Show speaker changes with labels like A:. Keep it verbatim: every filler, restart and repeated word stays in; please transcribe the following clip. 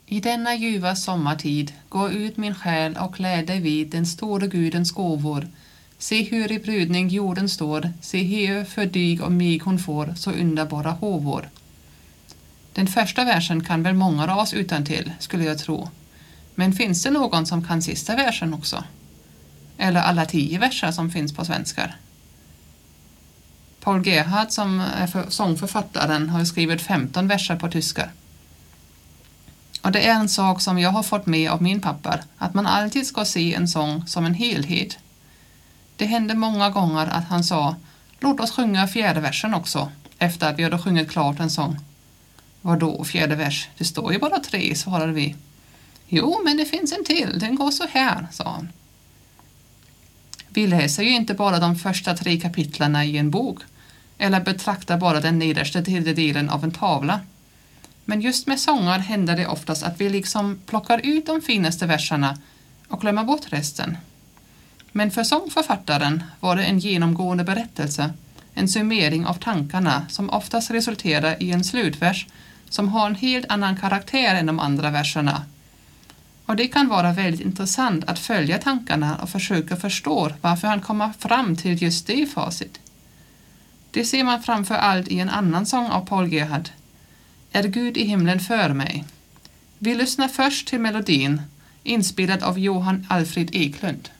A: I denna ljuva sommartid, gå ut min själ och klä dig vid den store gudens gåvor. Se hur i brudning jorden står, se hur för dig och mig hon får så underbara håvor. Den första versen kan väl många av oss utan till, skulle jag tro. Men finns det någon som kan sista versen också? Eller alla tio verser som finns på svenskar? Paul Gerhardt, som är för sångförfattaren, har skrivit femton verser på tyska. Och det är en sak som jag har fått med av min pappa, att man alltid ska se en sång som en helhet. Det hände många gånger att han sa, låt oss sjunga fjärde versen också, efter att vi hade sjungit klart en sång. Vadå fjärde vers? Det står ju bara tre, svarade vi. Jo, men det finns en till, den går så här, sa han. Vi läser ju inte bara de första tre kapitlarna i en bok, eller betraktar bara den nedersta tredjedelen av en tavla. Men just med sånger händer det oftast att vi liksom plockar ut de finaste verserna och glömmer bort resten. Men för sångförfattaren var det en genomgående berättelse, en summering av tankarna som oftast resulterar i en slutvers som har en helt annan karaktär än de andra verserna. Och det kan vara väldigt intressant att följa tankarna och försöka förstå varför han kommer fram till just det facit. Det ser man framför allt i en annan sång av Paul Gerhardt. Är Gud i himlen för mig? Vi lyssnar först till melodin, inspelad av Johan Alfred Eklund.